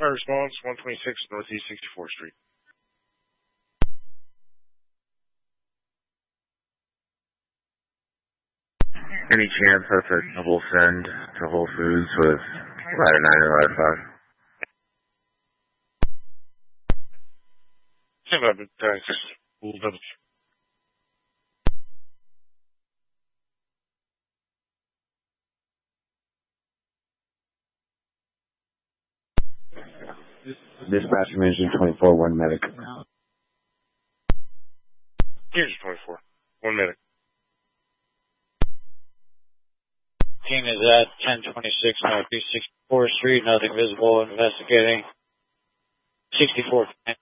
Fire response, 126 Northeast 64th Street. Any chance that's a double send to Whole Foods with Rider 9 or Rider 5? Stand by, but we'll double check. Dispatch Dimension 24, 1 medic. Here's 24, 1 medic. Team is at 1026 Northeast 64th Street. Nothing visible. Investigating. 64th.